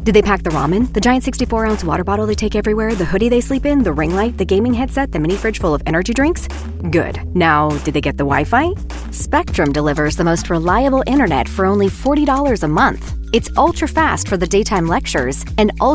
Did they pack the ramen, the giant 64-ounce water bottle they take everywhere, the hoodie they sleep in, the ring light, the gaming headset, the mini fridge full of energy drinks? Good. Now, did they get the Wi-Fi? Spectrum delivers the most reliable internet for only $40 a month. It's ultra-fast for the daytime lectures and